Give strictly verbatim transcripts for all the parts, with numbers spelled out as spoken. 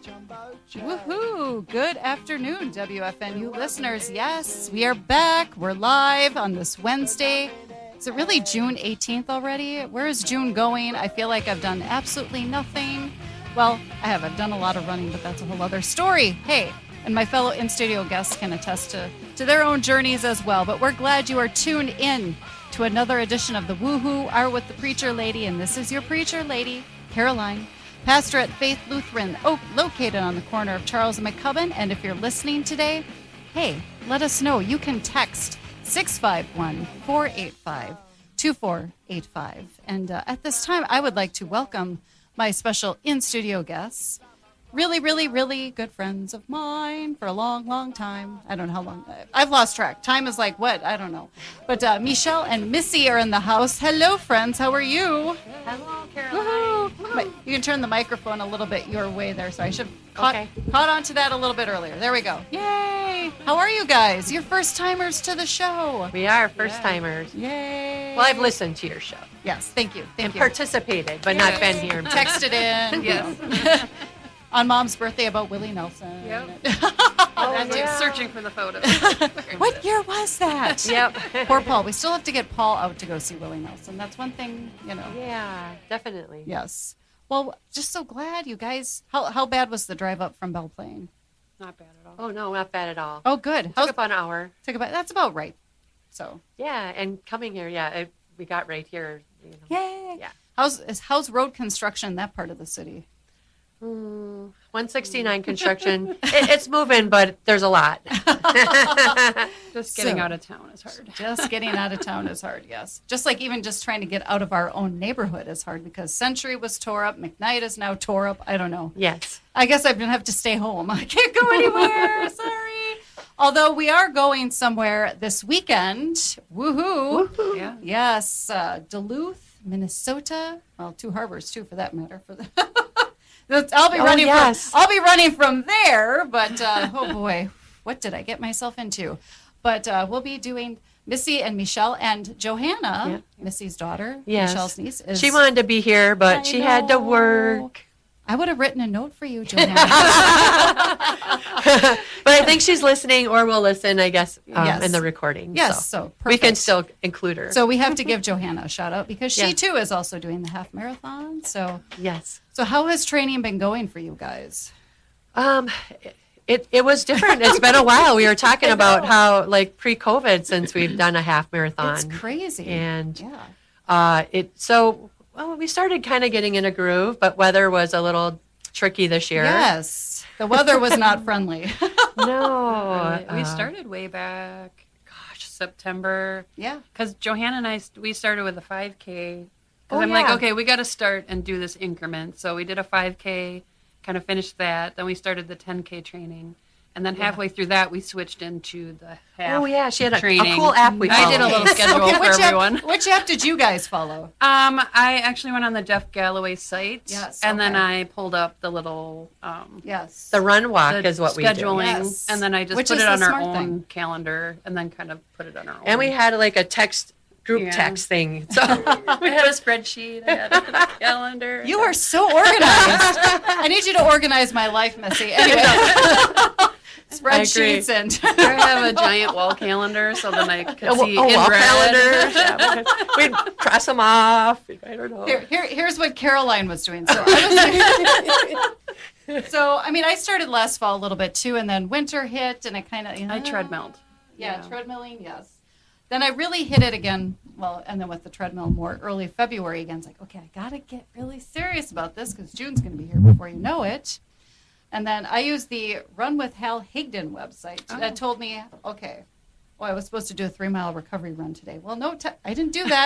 Woohoo! Good afternoon, W F N U listeners. Yes, we are back. We're live on this Wednesday. Is it really June eighteenth already? Where is June going? I feel like I've done absolutely nothing. Well, I have. I've done a lot of running, but that's a whole other story. Hey, and my fellow in-studio guests can attest to, to their own journeys as well. But we're glad you are tuned in to another edition of the Woohoo Hour with the Preacher Lady. And this is your Preacher Lady, Caroline, pastor at Faith Lutheran, oh, located on the corner of Charles and McCubbin. And if you're listening today, hey, let us know. You can text six five one, four eight five, two four eight five. And uh, at this time, I would like to welcome my special in-studio guests, really, really, really good friends of mine for a long, long time. I don't know how long. I've lost track. Time is like what? I don't know. But uh, Michelle and Missy are in the house. Hello, friends. How are you? Hello, Caroline. Wait, you can turn the microphone a little bit your way there. So I should have caught, Okay. caught on to that a little bit earlier. There we go. Yay. How are you guys? You're first timers to the show. We are first timers. Yay. Well, I've listened to your show Yes, thank you. Thank and you. participated, but not been here. Texted in. Yes. On Mom's birthday about Willie Nelson. Yep. Oh, I'm yeah. searching for the photo. What year was that? Yep. Poor Paul. We still have to get Paul out to go see Willie Nelson. That's one thing, you know. Yeah, definitely. Yes. Well, just so glad you guys. How how bad was the drive up from Belle Plaine? Not bad at all. Oh, no, not bad at all. Oh, good. Took How's, about an hour. took about that's about right. So Yeah, and coming here, yeah, it, we got right here. You know. yay. Yeah. How's is how's road construction in that part of the city? Mm, one sixty-nine construction. it, it's moving, but there's a lot. Just getting So- out of town is hard. Just getting out of town is hard, yes. Just like even just trying to get out of our own neighborhood is hard because Century was tore up, McKnight is now tore up. I don't know. Yes. I guess I'm going to have to stay home. I can't go anywhere. Sorry. Although we are going somewhere this weekend. Woohoo. Woohoo. Yeah. Yes. Uh, Duluth, Minnesota. Well, two harbors, too, for that matter. For the That's- I'll be Oh, running yes. from I'll be running from there, but uh, oh boy, what did I get myself into? But uh, we'll be doing Missy and Michelle and Johanna, Yeah. Missy's daughter, Yes. Michelle's niece. Is, She wanted to be here, but I she had to know. work. I would have written a note for you, Johanna. But I think she's listening or will listen, I guess, um, Yes. in the recording. Yes, So so we can perfect. still include her. So we have to give Johanna a shout out because she Yeah. too is also doing the half marathon. So, yes. so how has training been going for you guys? Um, it, it was different. It's been a while. We were talking about how, like, pre-COVID, since we've done a half marathon. It's crazy. And yeah, uh, it so, well, we started kind of getting in a groove, but weather was a little tricky this year. yes, the weather was not friendly. No. we uh, started way back, gosh, September. Yeah, Because Johanna and I, st- we started with a five K. Because Oh, I'm like, yeah. okay, we got to start and do this increment. So we did a five K, kind of finished that. Then we started the ten K training. And then halfway through that, we switched into the half Oh, yeah. She had a, a training. cool app we I did a followed. little schedule Okay, for which everyone. App, which app did you guys follow? Um, I actually went on the Jeff Galloway site. Yes, And then okay. I pulled up the little um, Yes, The run walk the is what we do. scheduling, Yes. and then I just Which put is it the on our smart own thing. calendar, and then kind of put it on our own. And we had like a text group Yeah. text thing. So we had a spreadsheet, I had a calendar. you are so organized. I need you to organize my life, Missy. Anyway, spreadsheets and I have a giant wall calendar, so then I could a, see a in wall red. calendar. Yeah, we'd cross them off. I don't know. Here, here, here's what Caroline was doing. So, I was, so I mean, I started last fall a little bit too, and then winter hit, and I kind of you know, I treadmilled. Yeah, Yeah. treadmilling, yes. Then I really hit it again. Well, and then with the treadmill more early February again. It's like, okay, I gotta get really serious about this because June's gonna be here before you know it. And then I used the Run with Hal Higdon website Oh. that told me, okay, well, I was supposed to do a three mile recovery run today. Well, no, t- I didn't do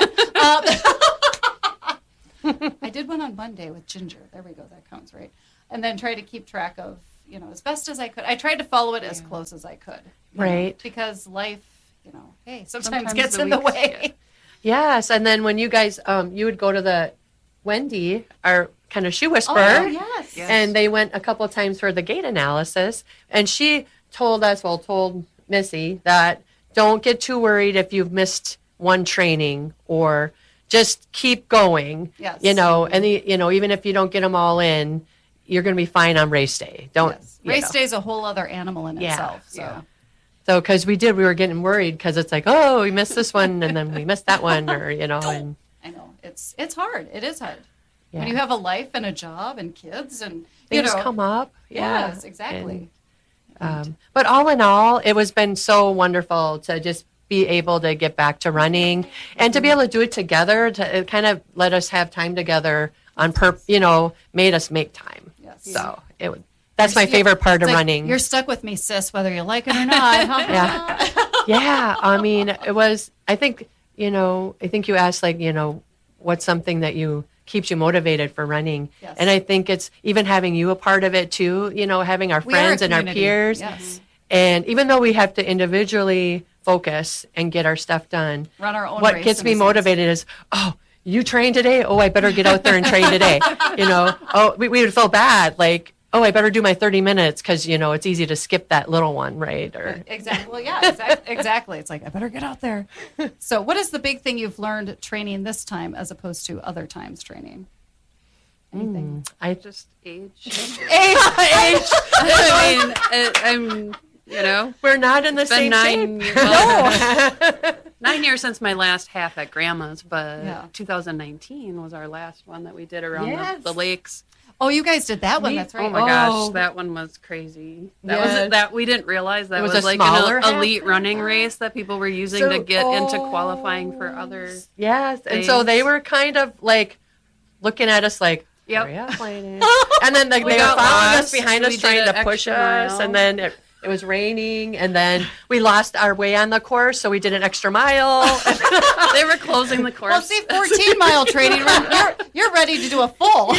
that. um, I did one on Monday with Ginger. There we go. That counts, right? And then try to keep track of, you know, as best as I could. I tried to follow it as Yeah. close as I could. you know, Right. because life, you know, hey, sometimes, Sometimes gets the in the weeks- way. Yes, and then when you guys, um, you would go to the Wendy, our kind of shoe whisperer, Oh, yes. Yes. and they went a couple of times for the gait analysis, and she told us, well, told Missy that don't get too worried if you've missed one training, or just keep going. Yes. You know, and the, you know, even if you don't get them all in, you're going to be fine on race day. Don't Yes. you Race know. day is a whole other animal in Yeah, itself. So. yeah. So, because we did, we were getting worried because it's like, oh, we missed this one and then we missed that one, or, you know, and I know it's it's hard. It is hard yeah. when you have a life and a job and kids and you things know. come up. Yeah. Yes, exactly. And, um, but all in all, it was been so wonderful to just be able to get back to running and to be able to do it together. To it kind of let us have time together on perp, you know, made us make time. Yes. So it was. That's my You're- favorite part It's of like, running. You're stuck with me, sis, whether you like it or not. Yeah. Yeah, I mean, it was, I think, you know, I think you asked, like, you know, what's something that you keeps you motivated for running. Yes. And I think it's even having you a part of it too, you know, having our We are a friends and our community. peers. Yes. And even though we have to individually focus and get our stuff done, Run our own what race gets in me a sense. motivated is, oh, you train today? Oh, I better get out there and train today. You know, oh, we, we would feel bad. Like, oh, I better do my thirty minutes because, you know, it's easy to skip that little one, right? Or Exactly. Well, yeah, exactly. exactly. It's like, I better get out there. So, what is the big thing you've learned training this time as opposed to other times training? Anything? I Just age. Age. I mean, it, I'm, you know, We're not in the it's been same nine, shape. well, nine years since my last half at Grandma's, but Yeah. two thousand nineteen was our last one that we did around Yes. the, the lakes. Oh, you guys did that one. We- That's right. Oh my gosh, that one was crazy. That Yes. was that we didn't realize that It was was, a like smaller an half? elite running race that people were using So- to get into oh. qualifying for other. Yes. And so they Thanks. were kind of like looking at us like, Yep. hurry up, ladies. And then like, We they were got following us lost. behind We us did trying an to push extra us. mile. And then it, it was raining. And then we lost our way on the course. So we did an extra mile. They were closing the course. Well, see, fourteen mile training run. You're you're ready to do a full.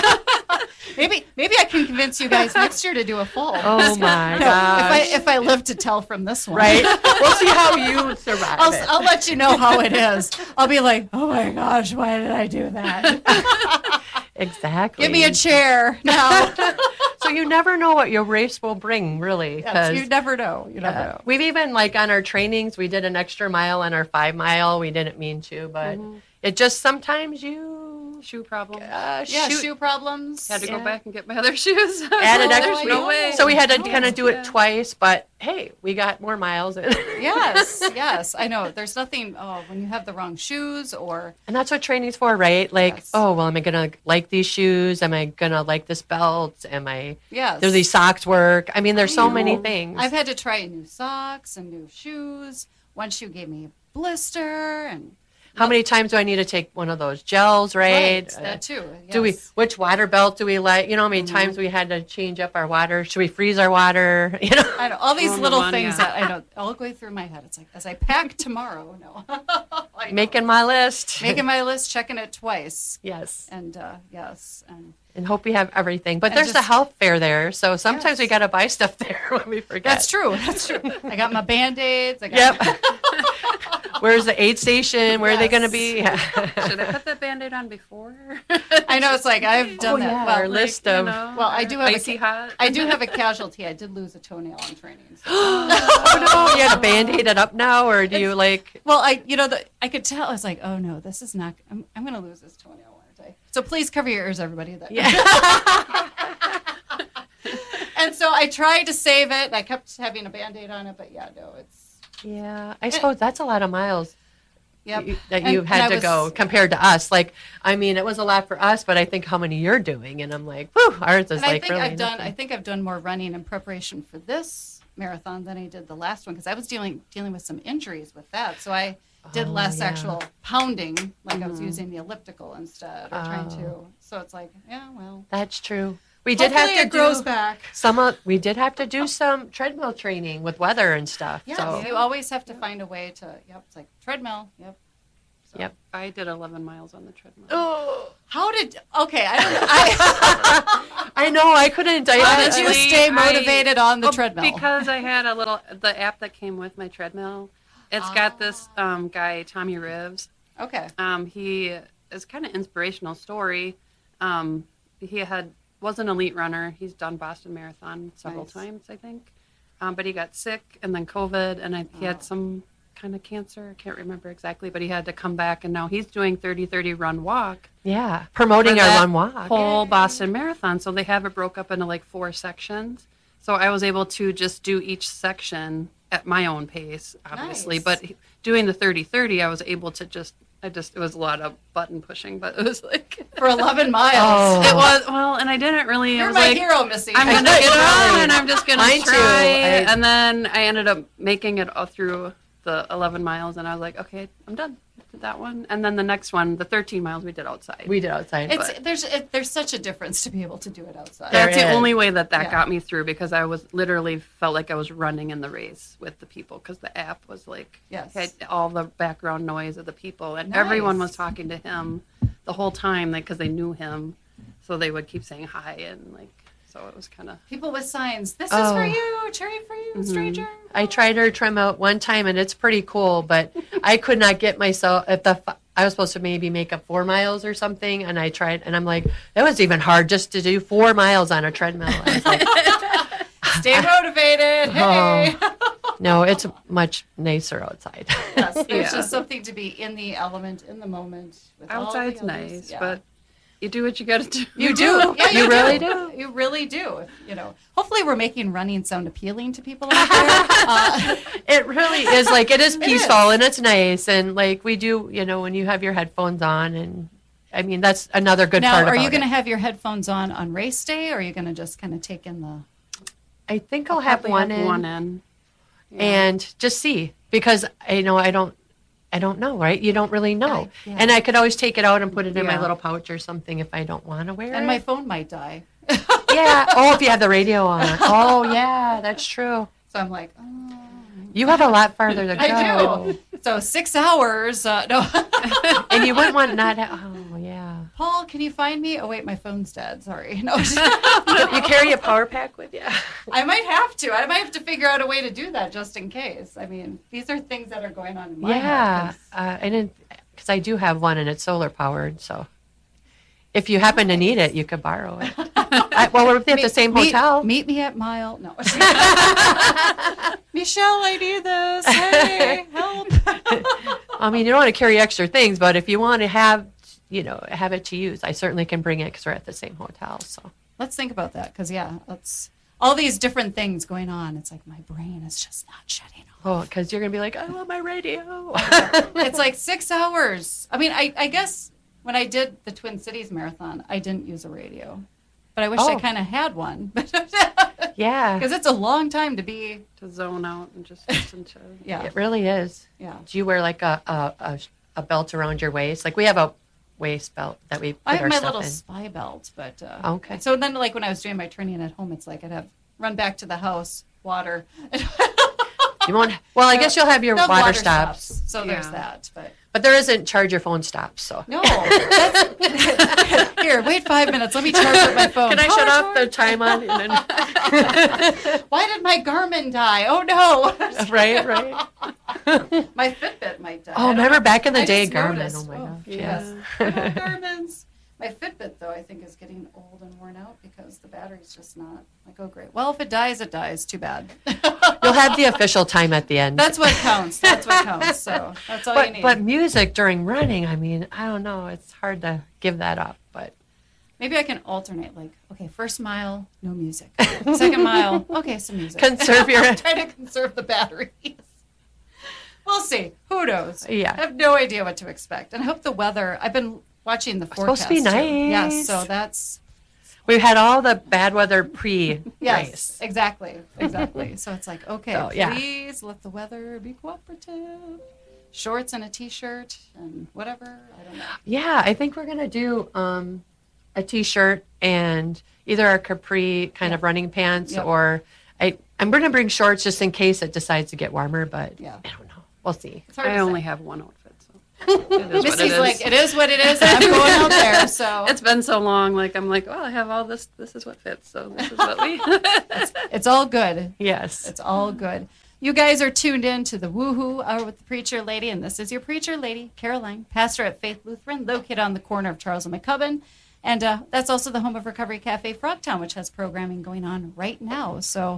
maybe maybe I can convince you guys next year to do a full. Oh my No, gosh. if I if I live to tell from this one, Right? We'll see how you survive I'll, it. I'll let you know how it is. I'll be like, oh my gosh, why did I do that? Exactly. Give me a chair now. So you never know what your race will bring, really. Yes, 'cause, you never know. You never uh, know. we've even, like, on our trainings, we did an extra mile on our five mile. We didn't mean to, but Mm-hmm. it just sometimes you Shoe problem. uh, Yeah, shoot, shoe problems. Had to Yeah. go back and get my other shoes. added Oh, extra. I we- know. way. So we had to Oh, kind of do it yeah. twice, but hey, we got more miles in. Yes, yes, I know. There's nothing. Oh, when you have the wrong shoes, or And that's what training's for, right? Like, Yes. oh, well, am I going to like these shoes? Am I going to like this belt? Am I, yes, do these socks work? I mean, there's so many know. things. I've had to try new socks and new shoes. One shoe gave me a blister, and How many times do I need to take one of those gels, right? Uh, that too. Do we, yes. which water belt do we like? You know how many Mhm. times we had to change up our water? Should we freeze our water? You know? I know all these Oh, little Melania. things that I know all go through my head. It's like as I pack tomorrow, no, I know. Making my list. making my list, checking it twice, Yes. and uh, yes, and And hope we have everything. But And there's a just- health fair there. So sometimes we Yes. got to buy stuff there when we forget. that's true. That's true. I got my band-aids. I got Yep. Where's the aid station? Where are they going to be? Should I put the band-aid on before? I know it's like I've done Oh, that. yeah, Well, our list of- Well, I do have a icy ca- hot. I do have a casualty. I did lose a toenail on training. So. Oh, no. You had to band-aid it up now? Or do you like... Well, I, you know, the, I could tell. I was like, oh no, this is not. I'm, I'm going to lose this toenail, aren't I? So please cover your ears, everybody. That, Yeah. And so I tried to save it. And I kept having a band-aid on it, but yeah, no, it's. Yeah. I suppose that's a lot of miles. Yep. you- that And- you and had I to was- go compared to us. Like, I mean, it was a lot for us, but I think how many you're doing, and I'm like, whew, ours is And like I think really I've done. I nothing. think I've done more running in preparation for this marathon than I did the last one because I was dealing dealing with some injuries with that. So I did Oh, less yeah. actual pounding, like I was Mhm. using the elliptical instead, or trying to. Oh. So it's like, yeah, well, That's true. We did have hopefully to it grows do back. some. Of, we did have to do some treadmill training with weather and stuff. Yeah, so you always have to find a way to. Yep, it's like treadmill. Yep. So. Yep. I did eleven miles on the treadmill. Oh, How did? Okay, I don't. I, I know. I couldn't. I, how I- did you Honestly, stay I- motivated on the Well, treadmill? Because I had a little the app that came with my treadmill. It's got this um, guy Tommy Rivs. Okay. Um, he is kind of inspirational story. Um, he had was an elite runner. He's done Boston Marathon several Nice. times, I think. Um, but he got sick and then COVID, and I, he Oh. had some kind of cancer. I can't remember exactly, but he had to come back, and now he's doing thirty thirty run walk. Yeah, promoting for our that run walk. whole Boston Marathon. So they have it broke up into like four sections. So I was able to just do each section at my own pace, obviously. Nice. But doing the thirty thirty, I was able to just, I just, it was a lot of button pushing, but it was like, For eleven miles. Oh. it was, well, and I didn't really, I You're was my like, hero, Missy. I'm going to I get know. on and I'm just going Mine to too. try. I- And then I ended up making it all through the eleven miles, and I was like, okay, I'm done. Did that one. And then the next one, the thirteen miles, we did outside. We did outside. It's but- there's it, there's such a difference to be able to do it outside. There That's the is. only way that that Yeah. got me through, because I was literally felt like I was running in the race with the people, because the app was like, Yes. had all the background noise of the people, and Nice. everyone was talking to him the whole time, like, because they knew him, so they would keep saying hi, and like, so it was kind of. People with signs. This is Oh. for you, cherry for you, stranger. I tried her trim out one time, and it's pretty cool, but I could not get myself at the. f- I was supposed to maybe make up four miles or something, and I tried, and I'm like, that was even hard just to do four miles on a treadmill. I was like, Stay motivated. Hey. no, it's much nicer outside. Yes, there's Yeah. just something to be in the element, in the moment. With all the Outside's others. nice, Yeah. but you do what you got to do. You do. Yeah, you, You really do. You really do. You know. Hopefully, we're making running sound appealing to people out there. Uh, It really is like it is It peaceful is. and it's nice, and like we do, you know, when you have your headphones on, and I mean that's another good now, part. are about you going to it. have your headphones on on race day, or are you going to just kind of take in the? I think I'll have Probably one have in, one in. Yeah. and just see, because I know I don't. I don't know, right? You don't really know. I- yeah. And I could always take it out and put it in my Yeah. little pouch or something if I don't want to wear And it. my phone might die, yeah. Oh, if you have the radio on. Oh, yeah, that's true. so I'm like, oh. You have a lot farther to go. I do. So six hours. Uh, no. And you wouldn't want not. Ha- oh, yeah. Paul, can you find me? Oh wait, my phone's dead. Sorry. No. You carry a power pack with you. I might have to. I might have to figure out a way to do that just in case. I mean, these are things that are going on in my Yeah, head. 'cause- uh, I didn't because I do have one and it's solar powered. So if you happen to need it, you could borrow it. I, well, we're at the same meet, hotel. Meet me at mile. No. Michelle, I need this. Hey, help. I mean, you don't want to carry extra things, but if you want to have, you know, have it to use, I certainly can bring it because we're at the same hotel. So Let's think about that because yeah, let's all these different things going on. It's like my brain is just not shutting off. oh, because you're gonna be like, I want my radio. It's like six hours. I mean, I, I guess when I did the Twin Cities Marathon, I didn't use a radio, but I wish I Oh. kind of had one. Yeah, Because it's a long time to be, To zone out and just listen to. yeah, it really is. yeah. Do you wear like a a, a a belt around your waist? Like we have a waist belt that we put I have our my stuff little in. spy belt, but uh, Okay. So then, like when I was doing my training at home, it's like I'd have run back to the house, water, You won't. Well, I guess you'll have your They'll have water, water stops. stops. So there's Yeah. that, but But there isn't charge your phone stops. So no. That's, here, wait five minutes. Let me charge up my phone. can I Power shut off the charge? time on? And then, Why did my Garmin die? Oh no! right, right. My Fitbit might die. I Oh, don't remember know. back in the I day, just Garmin. noticed. Oh my Oh, gosh. yes. Yes. Good old Garmin's. My Fitbit, though, I think is getting old and worn out because the battery's just not like, oh, great. Well, if it dies, it dies. Too bad. You'll have the official time at the end. That's what counts. That's what counts. So that's all you but need. but music during running, I mean, I don't know. It's hard to give that up. But Maybe I can alternate. Like, okay, first mile, no music. Second mile, okay, some music. Conserve your- Try to conserve the batteries. We'll see. Who knows? Yeah. I have no idea what to expect. And I hope the weather. I've been watching the It's forecast. supposed to be too. Yes, nice. so that's we've had all the bad weather pre yes, race. exactly, exactly. So it's like, okay, So, yeah. please let the weather be cooperative. Shorts and a t-shirt and whatever. I don't know. Yeah, I think we're gonna do um, a t-shirt and either our capri kind of running pants, Yep. or I I'm gonna bring shorts just in case it decides to get warmer. But Yeah. I don't know. We'll see. It's hard I to only say. have one outfit, so it is what it Missy's is. like, it is what it is. I'm going out there. So It's been so long. Like I'm like, well, I have all this. This is what fits. So this is what we. it's all good. Yes. It's all good. You guys are tuned in to the Woohoo Hour with the Preacher Lady, and this is your Preacher Lady, Caroline, pastor at Faith Lutheran, located on the corner of Charles and McCubbin. And uh, that's also the home of Recovery Cafe Frogtown, which has programming going on right now. So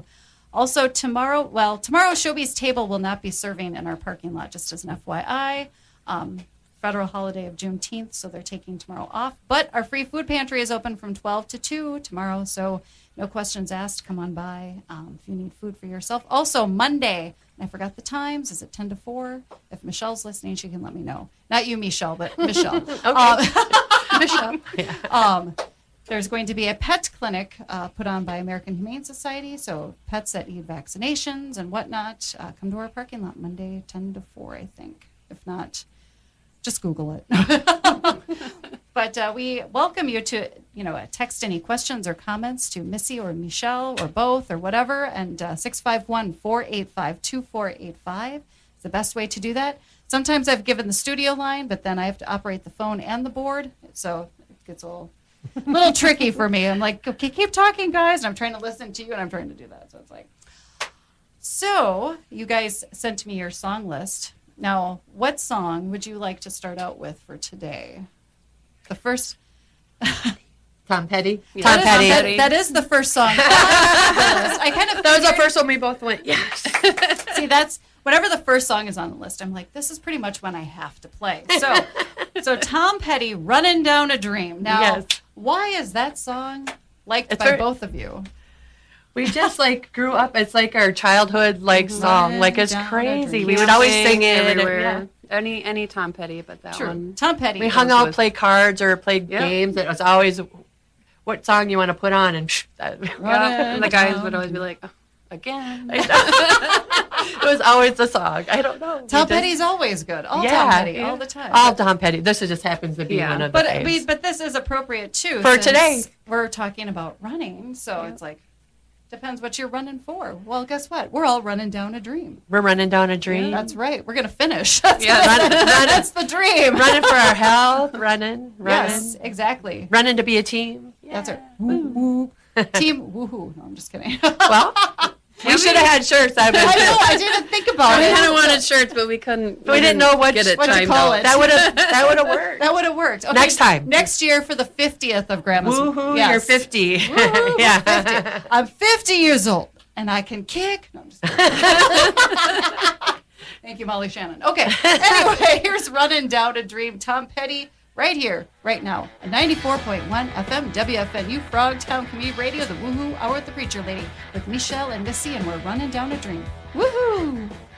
Also tomorrow, well, tomorrow Showbiz Table will not be serving in our parking lot, just as an F Y I. Um, federal holiday of Juneteenth, so they're taking tomorrow off. But our free food pantry is open from twelve to two tomorrow, so no questions asked. Come on by um, if you need food for yourself. Also, Monday, I forgot the times. Is it ten to four? If Michelle's listening, she can let me know. Not you, Michelle, but Michelle. Okay. Um, Michelle. Yeah. um, there's going to be a pet clinic uh, put on by American Humane Society. So pets that need vaccinations and whatnot, uh, come to our parking lot Monday, ten to four, I think. If not, just Google it. But uh, we welcome you to, you know, text any questions or comments to Missy or Michelle or both or whatever. And uh, six five one, four eight five, two four eight five is the best way to do that. Sometimes I've given the studio line, but then I have to operate the phone and the board. So it gets a little, little tricky for me. I'm like, okay, keep talking, guys. And I'm trying to listen to you, and I'm trying to do that. So it's like, so you guys sent me your song list. Now, what song would you like to start out with for today? The first... Tom Petty. Yeah. Tom That is- Petty. that- that is the first song. on the list. I kind of That was the figured- first one we both went, yes. See, that's whenever the first song is on the list, I'm like, this is pretty much when I have to play. So, so Tom Petty, "Running Down a Dream." Now, Yes. why is that song liked It's by very- both of you? We just like grew up. It's like our childhood like song. Like it's Down a crazy. dream. We would always Camping sing it. everywhere. Yeah. Any any Tom Petty, but that True. one. Tom Petty. We hung Those out, was- played cards, or played Yep. games. It was always, what song you want to put on, and psh, that, Yeah, and the guys down. would always be like, oh, again. it was always the song. I don't know. We Tom just- Petty's always good. All Yeah, Tom Petty, yeah. all the time. All Tom Petty. This just happens to be Yeah. one of the but faves. we, but this is appropriate too For since today. We're talking about running, so Yeah. it's like depends what you're running for. Well, guess what? We're all running down a dream. We're running down a dream. That's right. We're gonna finish. That's, Yeah. Run- run- that's the dream. running for our health. Running. Running. Yes, exactly. Running to be a team. That's right. Woo, woo. Team woohoo. No, I'm just kidding. Well, we should have had shirts. I, I know. I didn't think about We it. kind of wanted shirts, but we couldn't. We didn't know what- get it what to timed call out. it. That would have. That would have worked. That would have worked. Okay, Next time. Next year for the fiftieth of Grandma's. Woohoo! Yes. You're fifty. Woohoo, yeah. fifty. I'm fifty years old and I can kick. No, I'm just kidding. Thank you, Molly Shannon. Okay. Anyway, here's "Running Down a Dream." Tom Petty, right here, right now, at ninety-four point one F M W F N U, Frogtown Community Radio, the Woohoo Hour with the Preacher Lady, with Michelle and Missy, and we're running down a dream. Woohoo!